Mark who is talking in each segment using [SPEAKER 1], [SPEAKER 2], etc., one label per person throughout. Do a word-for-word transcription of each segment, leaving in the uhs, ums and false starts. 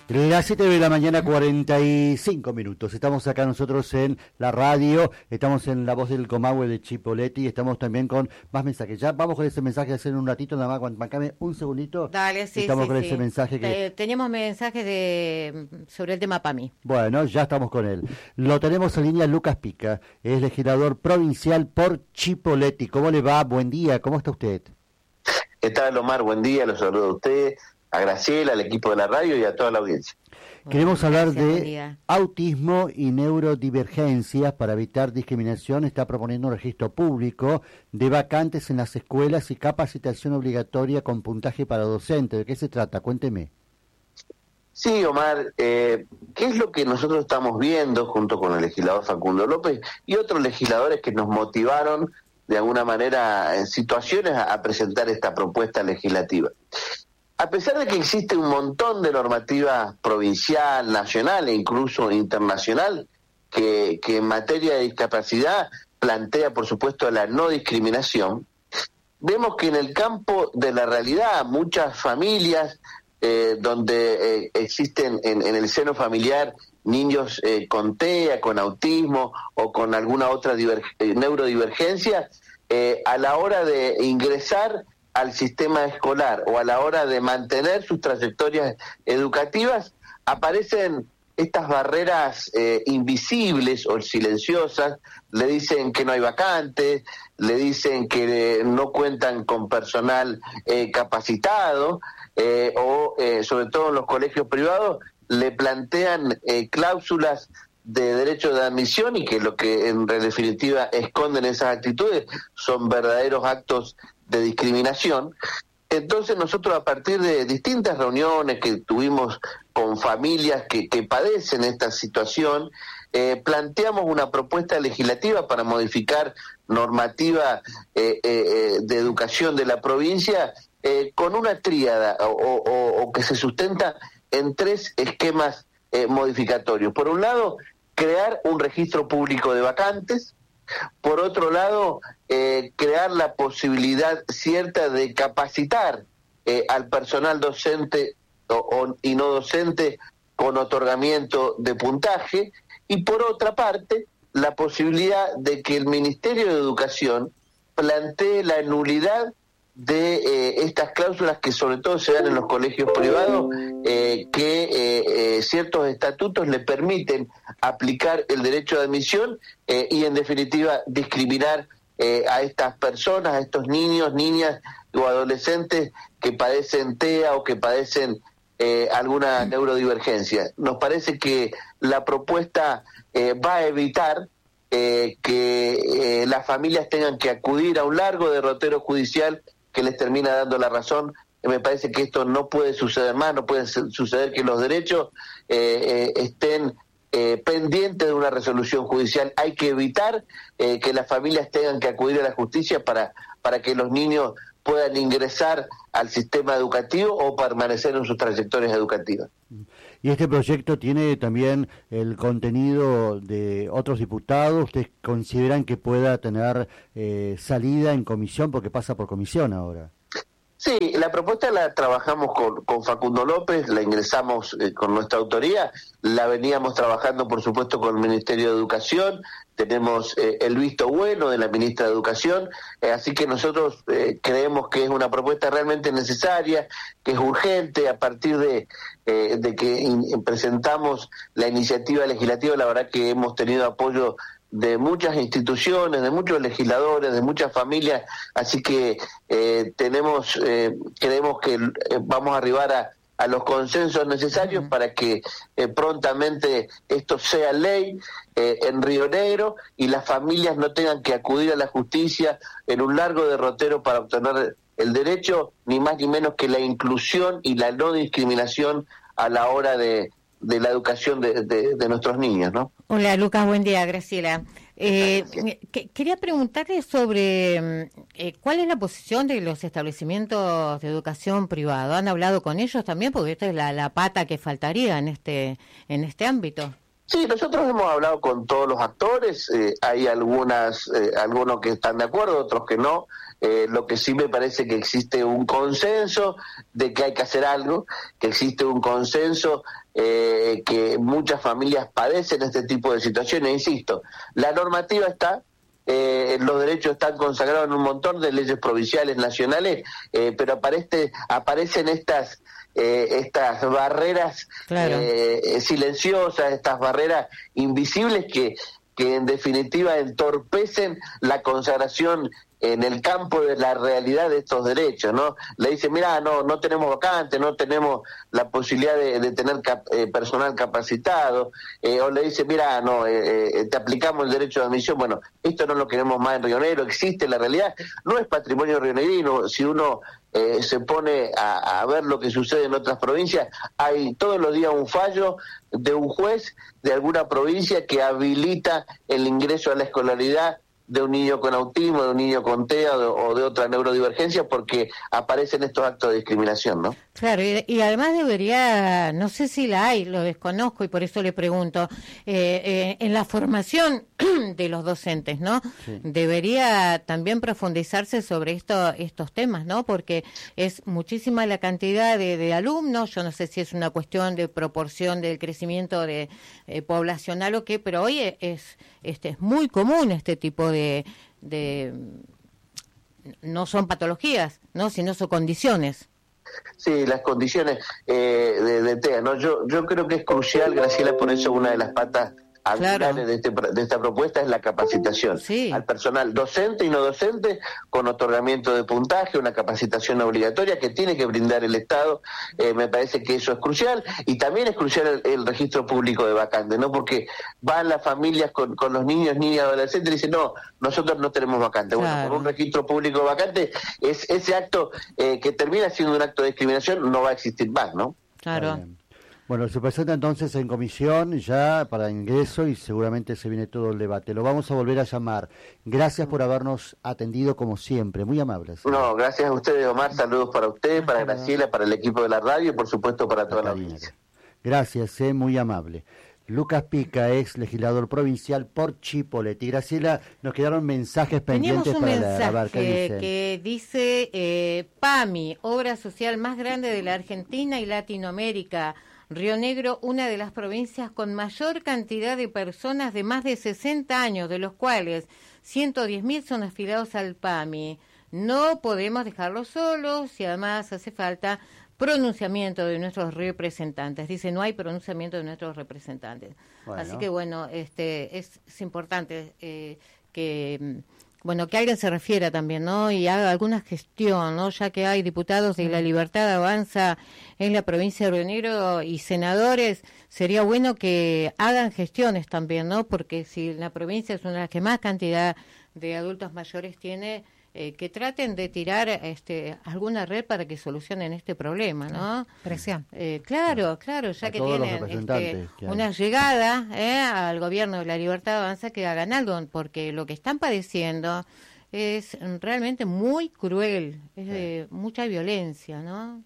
[SPEAKER 1] Las siete de la mañana, cuarenta y cinco minutos. Estamos acá nosotros en la radio, estamos en La Voz del Comahue de Chipoleti, estamos también con más mensajes. Ya vamos con ese mensaje hacer un ratito, nada más, bancame un segundito.
[SPEAKER 2] Dale, sí,
[SPEAKER 1] Estamos
[SPEAKER 2] sí,
[SPEAKER 1] con
[SPEAKER 2] sí.
[SPEAKER 1] ese mensaje que...
[SPEAKER 2] Tenemos mensajes de sobre el tema PAMI.
[SPEAKER 1] Bueno, ya estamos con él. Lo tenemos en línea Lucas Pica, es legislador provincial por Chipoleti. ¿Cómo le va? Buen día, ¿cómo está usted?
[SPEAKER 3] ¿Qué tal, Omar? Buen día, los saludo a usted, a Graciela, al equipo de la radio y a toda la audiencia.
[SPEAKER 1] Queremos hablar
[SPEAKER 2] Gracias,
[SPEAKER 1] de autismo y neurodivergencias para evitar discriminación. Está proponiendo un registro público de vacantes en las escuelas y capacitación obligatoria con puntaje para docentes. ¿De qué se trata? Cuénteme.
[SPEAKER 3] Sí, Omar, eh, ¿qué es lo que nosotros estamos viendo junto con el legislador Facundo López y otros legisladores que nos motivaron de alguna manera en situaciones a, a presentar esta propuesta legislativa? A pesar de que existe un montón de normativa provincial, nacional e incluso internacional que, que en materia de discapacidad plantea, por supuesto, la no discriminación, vemos que en el campo de la realidad muchas familias eh, donde eh, existen en, en el seno familiar niños eh, con T E A, con autismo o con alguna otra diver, eh, neurodivergencia, eh, a la hora de ingresar al sistema escolar o a la hora de mantener sus trayectorias educativas, aparecen estas barreras eh, invisibles o silenciosas. Le dicen que no hay vacantes, le dicen que eh, no cuentan con personal eh, capacitado, eh, o eh, sobre todo en los colegios privados, le plantean eh, cláusulas de derecho de admisión y que lo que en definitiva esconden esas actitudes son verdaderos actos de discriminación. Entonces nosotros, a partir de distintas reuniones que tuvimos con familias que, que padecen esta situación, eh, planteamos una propuesta legislativa para modificar normativa eh, eh, de educación de la provincia eh, con una tríada o, o, o que se sustenta en tres esquemas eh, modificatorios. Por un lado, crear un registro público de vacantes. Por otro lado, eh, crear la posibilidad cierta de capacitar eh, al personal docente o, o, y no docente con otorgamiento de puntaje. Y por otra parte, la posibilidad de que el Ministerio de Educación plantee la nulidad de eh, estas cláusulas que sobre todo se dan en los colegios privados, eh, que eh, eh, ciertos estatutos le permiten aplicar el derecho de admisión eh, y en definitiva discriminar eh, a estas personas, a estos niños, niñas o adolescentes que padecen T E A o que padecen eh, alguna neurodivergencia. Nos parece que la propuesta eh, va a evitar eh, que eh, las familias tengan que acudir a un largo derrotero judicial que les termina dando la razón. Me parece que esto no puede suceder más, no puede suceder que los derechos eh, eh, estén eh, pendientes de una resolución judicial. Hay que evitar eh, que las familias tengan que acudir a la justicia para, para que los niños puedan ingresar al sistema educativo o permanecer en sus trayectorias educativas.
[SPEAKER 1] Y este proyecto tiene también el contenido de otros diputados. ¿Ustedes consideran que pueda tener eh, salida en comisión? Porque pasa por comisión ahora.
[SPEAKER 3] Sí, la propuesta la trabajamos con, con Facundo López, la ingresamos eh, con nuestra autoría, la veníamos trabajando por supuesto con el Ministerio de Educación, tenemos eh, el visto bueno de la ministra de Educación, eh, así que nosotros eh, creemos que es una propuesta realmente necesaria, que es urgente. A partir de, eh, de que in, presentamos la iniciativa legislativa, la verdad que hemos tenido apoyo de muchas instituciones, de muchos legisladores, de muchas familias, así que eh, tenemos, eh, creemos que eh, vamos a arribar a, a los consensos necesarios uh-huh. para que eh, prontamente esto sea ley eh, en Río Negro y las familias no tengan que acudir a la justicia en un largo derrotero para obtener el derecho, ni más ni menos que la inclusión y la no discriminación a la hora de de la educación de, de, de nuestros niños, ¿no?
[SPEAKER 2] Hola, Lucas, buen día, Graciela. Eh, que, quería preguntarle sobre eh, cuál es la posición de los establecimientos de educación privado. ¿Han hablado con ellos también? Porque esta es la, la pata que faltaría en este en este ámbito.
[SPEAKER 3] Sí, nosotros hemos hablado con todos los actores, eh, hay algunas eh, algunos que están de acuerdo, otros que no. Eh, lo que sí me parece que existe un consenso de que hay que hacer algo, que existe un consenso eh, que muchas familias padecen este tipo de situaciones. Insisto, la normativa está, eh, los derechos están consagrados en un montón de leyes provinciales, nacionales, eh, pero aparece, aparecen estas eh, estas barreras claro. eh, silenciosas, estas barreras invisibles que, que en definitiva entorpecen la consagración en el campo de la realidad de estos derechos, ¿no? Le dicen, mira, no no tenemos vacante, no tenemos la posibilidad de, de tener cap, eh, personal capacitado, eh, o le dicen, mira, no, eh, eh, te aplicamos el derecho de admisión. Bueno, esto no lo queremos más en Río Negro, existe la realidad, no es patrimonio rionegrino. Si uno eh, se pone a, a ver lo que sucede en otras provincias, hay todos los días un fallo de un juez de alguna provincia que habilita el ingreso a la escolaridad de un niño con autismo, de un niño con T E A o de otra neurodivergencia, porque aparecen estos actos de discriminación, ¿no?
[SPEAKER 2] Claro, y, y además debería, no sé si la hay, lo desconozco y por eso le pregunto, eh, eh, en la formación de los docentes, ¿no? Sí. Debería también profundizarse sobre esto, estos temas, ¿no? Porque es muchísima la cantidad de, de alumnos, yo no sé si es una cuestión de proporción del crecimiento de eh, poblacional o qué, pero hoy es, este, es muy común este tipo de De, de no son patologías, no, sino son condiciones.
[SPEAKER 3] Sí, las condiciones eh, de, de T E A, ¿no? Yo, yo creo que es crucial, Graciela, por eso una de las patas angulares claro. de, este, de esta propuesta es la capacitación sí. al personal docente y no docente, con otorgamiento de puntaje, una capacitación obligatoria que tiene que brindar el Estado. Eh, me parece que eso es crucial, y también es crucial el, el registro público de vacantes, ¿no? Porque van las familias con, con los niños, niñas, adolescentes y dicen, no, nosotros no tenemos vacantes. Claro. Bueno, con un registro público de vacantes, es, ese acto eh, que termina siendo un acto de discriminación no va a existir más, ¿no?
[SPEAKER 2] Claro.
[SPEAKER 1] Bueno, se presenta entonces en comisión ya para ingreso y seguramente se viene todo el debate. Lo vamos a volver a llamar. Gracias por habernos atendido como siempre, muy amables. ¿Sí?
[SPEAKER 3] No, gracias a ustedes, Omar. Saludos para usted, para Graciela, para el equipo de la radio y por supuesto para toda la audiencia.
[SPEAKER 1] Gracias, eh, muy amable. Lucas Pica, ex legislador provincial por Chipoleti. Graciela, nos quedaron mensajes pendientes
[SPEAKER 2] un
[SPEAKER 1] para
[SPEAKER 2] mensaje
[SPEAKER 1] leer. A ver, ¿qué dicen?
[SPEAKER 2] Que dice eh, PAMI, obra social más grande de la Argentina y Latinoamérica. Río Negro, una de las provincias con mayor cantidad de personas de más de sesenta años, de los cuales ciento diez mil son afiliados al PAMI. No podemos dejarlos solos y además hace falta pronunciamiento de nuestros representantes. Dice, no hay pronunciamiento de nuestros representantes. Bueno. Así que, bueno, este es, es importante eh, que... Bueno, que alguien se refiera también, ¿no? Y haga alguna gestión, ¿no? Ya que hay diputados de La Libertad Avanza en la provincia de Río Negro y senadores, sería bueno que hagan gestiones también, ¿no? Porque si la provincia es una de las que más cantidad de adultos mayores tiene, eh, que traten de tirar este alguna red para que solucionen este problema, ¿no?
[SPEAKER 4] Presión.
[SPEAKER 2] Eh, claro, claro, ya a que tienen este, que una llegada eh, al gobierno de La Libertad Avanza, que hagan algo, porque lo que están padeciendo es realmente muy cruel, es de mucha violencia, ¿no?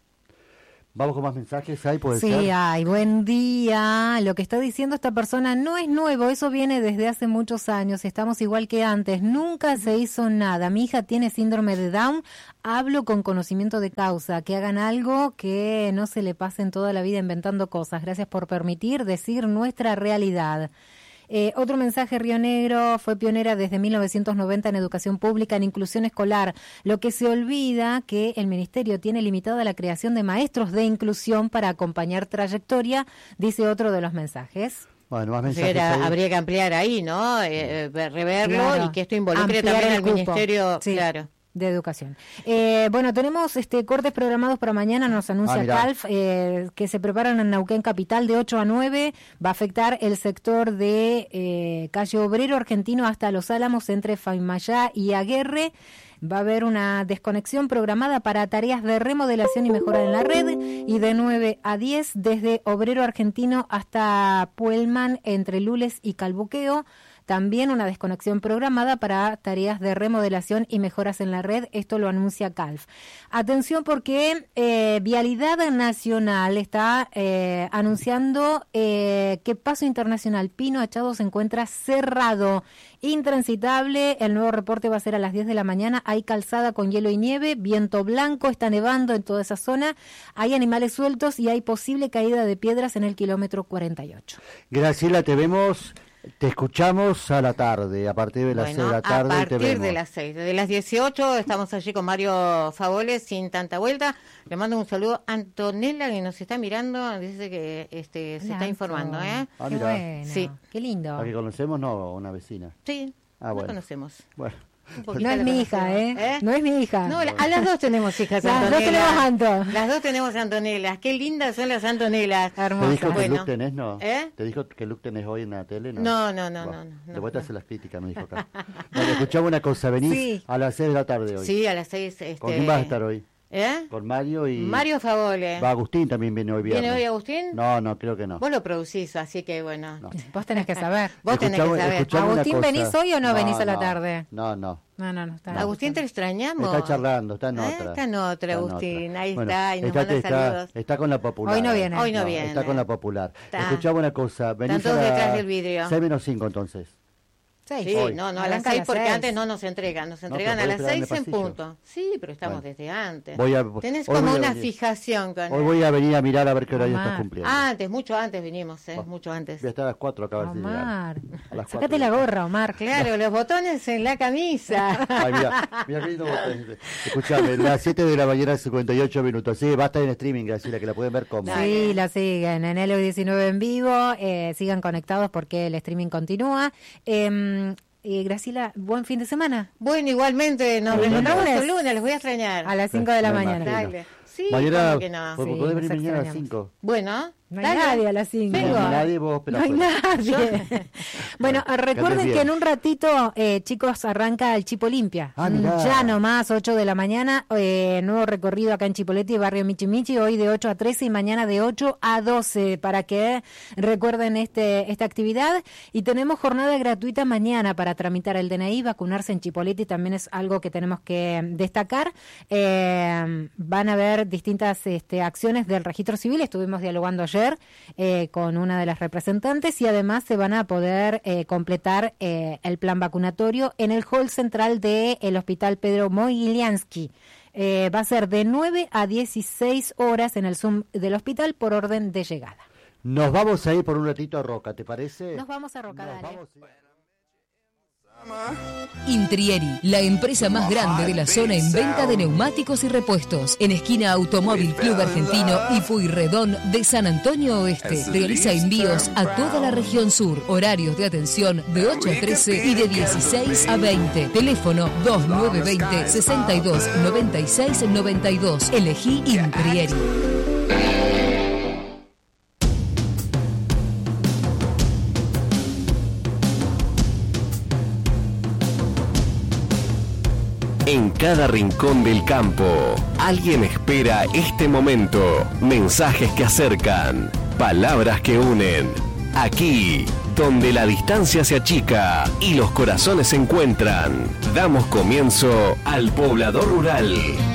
[SPEAKER 1] Vamos con más mensajes, ¿hay? ¿Puede
[SPEAKER 4] sí,
[SPEAKER 1] ser?
[SPEAKER 4] hay. Buen día. Lo que está diciendo esta persona no es nuevo, eso viene desde hace muchos años. Estamos igual que antes. Nunca se hizo nada. Mi hija tiene síndrome de Down. Hablo con conocimiento de causa. Que hagan algo, que no se le pasen toda la vida inventando cosas. Gracias por permitir decir nuestra realidad. Eh, otro mensaje, Río Negro fue pionera desde mil novecientos noventa en educación pública, en inclusión escolar. Lo que se olvida que el Ministerio tiene limitada la creación de maestros de inclusión para acompañar trayectoria, dice otro de los mensajes.
[SPEAKER 1] Bueno, más mensajes
[SPEAKER 2] Era,
[SPEAKER 1] ahí.
[SPEAKER 2] Habría que ampliar ahí, ¿no? Eh, reverlo
[SPEAKER 4] Claro.
[SPEAKER 2] y que esto involucre
[SPEAKER 4] Ampliar
[SPEAKER 2] también
[SPEAKER 4] el
[SPEAKER 2] al
[SPEAKER 4] cupo.
[SPEAKER 2] Ministerio.
[SPEAKER 4] Sí.
[SPEAKER 2] Claro.
[SPEAKER 4] De educación. Eh, bueno, tenemos este cortes programados para mañana, nos anuncia
[SPEAKER 1] Ah, mirá.
[SPEAKER 4] Calf, eh, que se preparan en Neuquén Capital de ocho a nueve, va a afectar el sector de eh, Calle Obrero Argentino hasta Los Álamos, entre Faimayá y Aguerre. Va a haber una desconexión programada para tareas de remodelación y mejora en la red, y de nueve a diez desde Obrero Argentino hasta Puelman, entre Lules y Calbuqueo. también una desconexión programada para tareas de remodelación y mejoras en la red. Esto lo anuncia Calf. Atención porque eh, Vialidad Nacional está eh, anunciando eh, que Paso Internacional Pino Achado se encuentra cerrado, intransitable. El nuevo reporte va a ser a las diez de la mañana. Hay calzada con hielo y nieve, viento blanco, está nevando en toda esa zona, hay animales sueltos y hay posible caída de piedras en el kilómetro cuarenta y ocho.
[SPEAKER 1] Graciela, te vemos, te escuchamos a la tarde, a partir de las
[SPEAKER 2] Bueno,
[SPEAKER 1] seis de la tarde.
[SPEAKER 2] a partir
[SPEAKER 1] te vemos.
[SPEAKER 2] de las seis, de las dieciocho estamos allí con Mario Favoles sin tanta vuelta. Le mando un saludo a Antonella que nos está mirando, dice que este se
[SPEAKER 4] Hola,
[SPEAKER 2] está informando, ¿eh?
[SPEAKER 1] Ah,
[SPEAKER 4] Qué
[SPEAKER 1] mirá.
[SPEAKER 4] bueno,
[SPEAKER 2] Sí.
[SPEAKER 4] qué lindo.
[SPEAKER 1] ¿La que conocemos? No, una vecina.
[SPEAKER 2] Sí,
[SPEAKER 1] Ah,
[SPEAKER 2] la
[SPEAKER 1] bueno.
[SPEAKER 2] conocemos.
[SPEAKER 1] Bueno.
[SPEAKER 2] Un poquito
[SPEAKER 4] No es
[SPEAKER 2] la
[SPEAKER 4] mi hija,
[SPEAKER 2] conocemos.
[SPEAKER 4] ¿eh? No es mi hija.
[SPEAKER 2] No, la- a las dos tenemos hijas,
[SPEAKER 4] Las dos
[SPEAKER 2] Antonella.
[SPEAKER 4] tenemos Anto.
[SPEAKER 2] Las dos tenemos Antonelas. Qué lindas son las Antonelas.
[SPEAKER 1] ¿Te
[SPEAKER 4] Hermosa.
[SPEAKER 1] dijo que
[SPEAKER 2] Bueno.
[SPEAKER 1] look tenés, no?
[SPEAKER 2] ¿Eh?
[SPEAKER 1] ¿Te dijo que look tenés hoy en la tele? No,
[SPEAKER 2] No, no, no,
[SPEAKER 1] Bueno,
[SPEAKER 2] no, no,
[SPEAKER 1] De vuelta
[SPEAKER 2] no.
[SPEAKER 1] hace las críticas, me dijo acá. Bueno, escuchamos una cosa, venís
[SPEAKER 4] Sí.
[SPEAKER 1] a las seis de la tarde hoy.
[SPEAKER 2] Sí, a las seis. Este...
[SPEAKER 1] ¿Con quién vas a estar hoy?
[SPEAKER 2] ¿Eh?
[SPEAKER 1] Con Mario y...
[SPEAKER 2] Mario Favole.
[SPEAKER 1] Va, Agustín también viene hoy viernes.
[SPEAKER 2] ¿Viene hoy Agustín?
[SPEAKER 1] No, no, creo que no.
[SPEAKER 2] Vos lo producís, así que bueno.
[SPEAKER 1] No.
[SPEAKER 4] Vos tenés que saber.
[SPEAKER 2] Vos tenés que
[SPEAKER 1] Escuchame-
[SPEAKER 2] saber.
[SPEAKER 1] escuchame una
[SPEAKER 4] Agustín,
[SPEAKER 1] cosa.
[SPEAKER 4] ¿venís hoy o no venís a la
[SPEAKER 1] no,
[SPEAKER 4] tarde?
[SPEAKER 1] No, no.
[SPEAKER 4] No, no, no está.
[SPEAKER 2] Agustín, te extrañamos.
[SPEAKER 1] Está charlando, está en
[SPEAKER 2] Ah,
[SPEAKER 1] otra.
[SPEAKER 2] está en otra,
[SPEAKER 1] Está en
[SPEAKER 2] Agustín.
[SPEAKER 1] otra.
[SPEAKER 2] Ahí
[SPEAKER 1] Bueno,
[SPEAKER 2] está, y nos
[SPEAKER 1] está,
[SPEAKER 2] manda
[SPEAKER 1] está,
[SPEAKER 2] saludos.
[SPEAKER 1] está con la popular.
[SPEAKER 4] Hoy no viene.
[SPEAKER 2] Hoy no
[SPEAKER 1] No,
[SPEAKER 2] viene.
[SPEAKER 1] Está con la popular.
[SPEAKER 2] Está.
[SPEAKER 1] Escuchame una cosa. Venís
[SPEAKER 2] Están todos
[SPEAKER 1] a la-
[SPEAKER 2] detrás del vidrio.
[SPEAKER 1] seis menos cinco entonces.
[SPEAKER 4] Seis.
[SPEAKER 2] Sí,
[SPEAKER 1] Hoy.
[SPEAKER 2] no, no, a las
[SPEAKER 4] Arranca a
[SPEAKER 2] seis
[SPEAKER 4] las
[SPEAKER 2] porque
[SPEAKER 4] seis.
[SPEAKER 2] antes no nos entregan, nos entregan
[SPEAKER 1] pero
[SPEAKER 2] a
[SPEAKER 1] podés
[SPEAKER 2] las
[SPEAKER 1] esperar en el
[SPEAKER 2] seis en
[SPEAKER 1] pasillo.
[SPEAKER 2] punto. Sí, pero estamos
[SPEAKER 1] Bueno.
[SPEAKER 2] desde antes.
[SPEAKER 1] Voy a-
[SPEAKER 2] Tenés
[SPEAKER 1] hoy
[SPEAKER 2] como
[SPEAKER 1] voy a
[SPEAKER 2] una
[SPEAKER 1] venir.
[SPEAKER 2] fijación con
[SPEAKER 1] Hoy voy a venir a mirar a ver qué horario
[SPEAKER 4] Omar.
[SPEAKER 1] estás cumpliendo.
[SPEAKER 2] Antes, mucho antes vinimos, ¿eh?
[SPEAKER 1] Bueno,
[SPEAKER 2] mucho antes.
[SPEAKER 1] Voy a estar a las cuatro, acá a ver si llegamos.
[SPEAKER 4] Omar,
[SPEAKER 1] A las
[SPEAKER 4] sacate
[SPEAKER 1] cuatro.
[SPEAKER 4] la gorra, Omar.
[SPEAKER 2] Claro, los botones en la camisa.
[SPEAKER 1] Ay, mira, mira qué lindo botón. Escuchame, las siete de la mañana, cincuenta y ocho minutos. Sí, va a estar en streaming, Graciela, que la pueden ver como.
[SPEAKER 4] Sí, la siguen en L diecinueve en vivo, eh, sigan conectados porque el streaming continúa. Eh, y Graciela, buen fin de semana.
[SPEAKER 2] Bueno, igualmente, nos
[SPEAKER 4] El
[SPEAKER 2] reencontramos
[SPEAKER 4] lunes.
[SPEAKER 2] el lunes, les voy a extrañar.
[SPEAKER 4] A las cinco de la
[SPEAKER 1] Me
[SPEAKER 4] mañana.
[SPEAKER 1] imagino.
[SPEAKER 2] Dale. Sí,
[SPEAKER 1] Mañana,
[SPEAKER 2] ¿cómo que no?
[SPEAKER 1] ¿pod-
[SPEAKER 4] Sí,
[SPEAKER 1] ¿podés venir
[SPEAKER 4] nos
[SPEAKER 1] mañana a las
[SPEAKER 4] extrañamos.
[SPEAKER 1] cinco?
[SPEAKER 2] Bueno,
[SPEAKER 4] No hay
[SPEAKER 2] dale.
[SPEAKER 4] nadie a las cinco.
[SPEAKER 2] Vengo.
[SPEAKER 1] No hay nadie, vos espera
[SPEAKER 4] No hay
[SPEAKER 1] afuera.
[SPEAKER 4] nadie. Bueno,
[SPEAKER 1] Bueno,
[SPEAKER 4] recuerden
[SPEAKER 1] que andes
[SPEAKER 4] que en
[SPEAKER 1] bien.
[SPEAKER 4] un ratito, eh, chicos, arranca el Chipo Limpia.
[SPEAKER 1] Ah, mirá.
[SPEAKER 4] Ya nomás, ocho de la mañana, eh, nuevo recorrido acá en Chipoleti, barrio Michimichi, hoy de ocho a trece y mañana de ocho a doce, para que recuerden este esta actividad. Y tenemos jornada gratuita mañana para tramitar el D N I, vacunarse en Chipoleti también es algo que tenemos que destacar. Eh, van a haber distintas este, acciones del registro civil, estuvimos dialogando ayer eh, con una de las representantes y además se van a poder eh, completar eh, el plan vacunatorio en el hall central del Hospital Pedro Moyliansky. Eh, va a ser de nueve a dieciséis horas en el Zoom del hospital por orden de llegada.
[SPEAKER 1] Nos vamos a ir por un ratito a Roca, ¿te parece?
[SPEAKER 4] Nos vamos a Roca,
[SPEAKER 1] Nos
[SPEAKER 4] dale.
[SPEAKER 1] vamos-
[SPEAKER 5] Intrieri, la empresa más grande de la zona en venta de neumáticos y repuestos, en esquina Automóvil Club Argentino y Pueyrredón de San Antonio Oeste. Realiza envíos a toda la región sur. Horarios de atención de ocho a trece y de dieciséis a veinte. Teléfono dos nueve dos cero, seis dos nueve seis nueve dos. Elegí Intrieri.
[SPEAKER 6] En cada rincón del campo, alguien espera este momento. Mensajes que acercan, palabras que unen. Aquí, donde la distancia se achica y los corazones se encuentran, damos comienzo al Poblador Rural.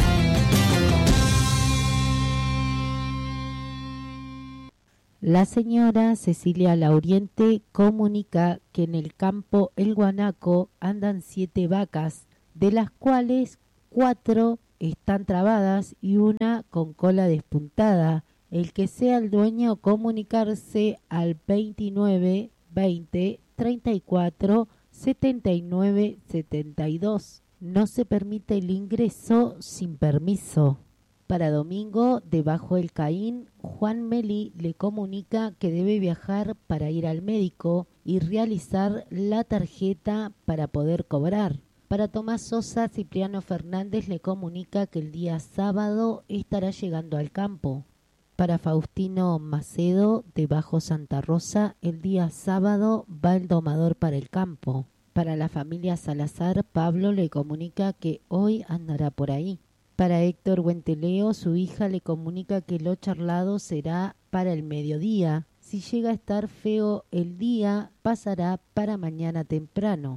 [SPEAKER 7] La señora Cecilia Lauriente comunica que en el campo El Guanaco andan siete vacas, de las cuales cuatro están trabadas y una con cola despuntada. El que sea el dueño comunicarse al veintinueve veinte treinta y cuatro setenta y nueve setenta y dos. No se permite el ingreso sin permiso. Para domingo, debajo del Caín, Juan Meli le comunica que debe viajar para ir al médico y realizar la tarjeta para poder cobrar. Para Tomás Sosa, Cipriano Fernández le comunica que el día sábado estará llegando al campo. Para Faustino Macedo, de Bajo Santa Rosa, el día sábado va el domador para el campo. Para la familia Salazar, Pablo le comunica que hoy andará por ahí. Para Héctor Huenteleo, su hija le comunica que lo charlado será para el mediodía. si llega a estar feo el día, pasará para mañana temprano.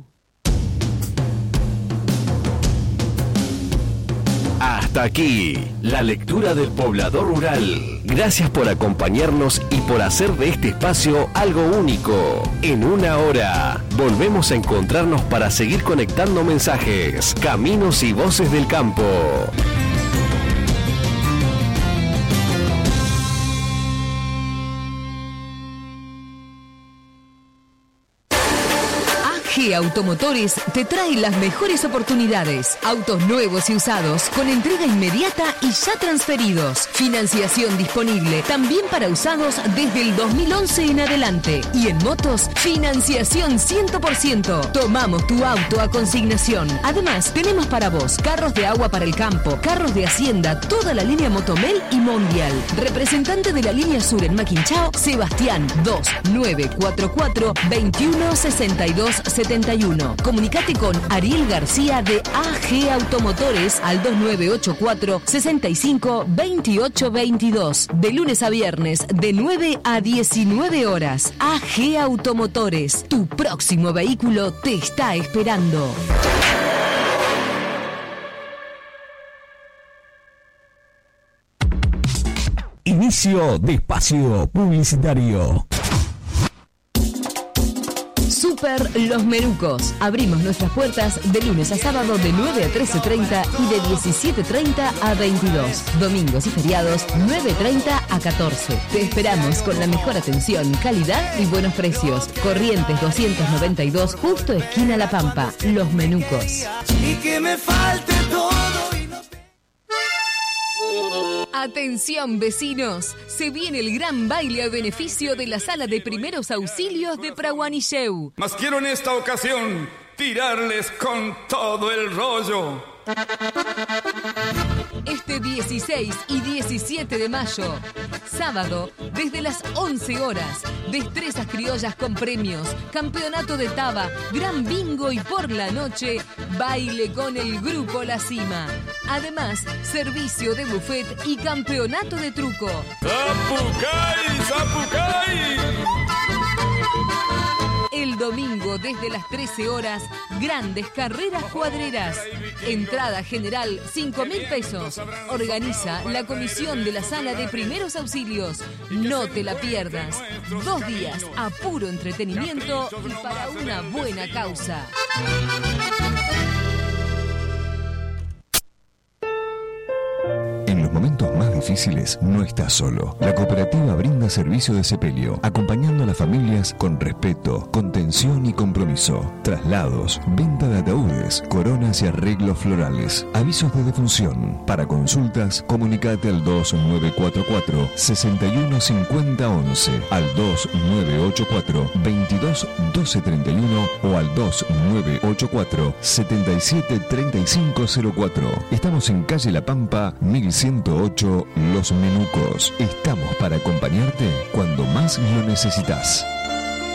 [SPEAKER 6] Hasta aquí, la lectura del Poblador Rural. Gracias por acompañarnos y por hacer de este espacio algo único. En una hora, volvemos a encontrarnos para seguir conectando mensajes, caminos y voces del campo.
[SPEAKER 5] A G Automotores te trae las mejores oportunidades. Autos nuevos y usados con entrega inmediata y ya transferidos. Financiación disponible también para usados desde el dos mil once en adelante. Y en motos, financiación cien por ciento. Tomamos tu auto a consignación. Además, tenemos para vos carros de agua para el campo, carros de hacienda, toda la línea Motomel y Mondial. Representante de la línea sur en Maquinchao, Sebastián dos nueve cuatro cuatro, veintiuno sesenta y dos setenta y uno. Comunicate con Ariel García de A G Automotores al dos nueve ocho cuatro, sesenta y cinco, veintiocho veintidós. De lunes a viernes, de nueve a diecinueve horas. A G Automotores, tu próximo vehículo te está esperando.
[SPEAKER 8] Inicio de espacio publicitario.
[SPEAKER 5] Super Los Menucos. Abrimos nuestras puertas de lunes a sábado de nueve a trece treinta y de diecisiete treinta a veintidós. Domingos y feriados nueve treinta a catorce. Te esperamos con la mejor atención, calidad y buenos precios. Corrientes doscientos noventa y dos, justo esquina La Pampa. Los Menucos.
[SPEAKER 9] Y que me falte todo.
[SPEAKER 5] Atención vecinos, se viene el gran baile a beneficio de la Sala de Primeros Auxilios de Praguanilleu.
[SPEAKER 10] Mas quiero en esta ocasión tirarles con todo el rollo.
[SPEAKER 5] Este dieciséis y diecisiete de mayo, sábado, desde las once horas, destrezas criollas con premios, campeonato de taba, gran bingo y por la noche, baile con el grupo La Cima. Además, servicio de buffet y campeonato de truco.
[SPEAKER 10] ¡Zapucay, zapucay!
[SPEAKER 5] El domingo desde las trece horas, grandes carreras cuadreras. Entrada general cinco mil pesos. Organiza la comisión de la Sala de Primeros Auxilios. No te la pierdas. Dos días a puro entretenimiento y para una buena causa.
[SPEAKER 8] En los momentos más difíciles no estás solo. La cooperativa brinda servicio de sepelio, acompañando a las familias con respeto, contención y compromiso. Traslados, venta de ataúdes, coronas y arreglos florales. Avisos de defunción. Para consultas, comunicate al dos nueve cuatro cuatro, seis uno cinco cero once, al dos nueve ocho cuatro, veintidós doce treinta y uno o al dos nueve ocho cuatro, setenta y siete treinta y cinco cero cuatro. Estamos en calle La Pampa, mil ciento ocho, Los Menucos. Estamos para acompañarte cuando más lo necesitas.